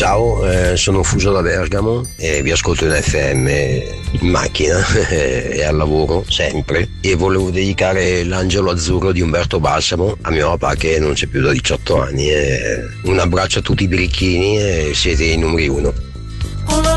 Ciao, sono Fuso da Bergamo e vi ascolto in FM in macchina e al lavoro sempre, e volevo dedicare L'angelo azzurro di Umberto Balsamo a mio papà che non c'è più da 18 anni. Un abbraccio a tutti i birichini e siete i numeri uno.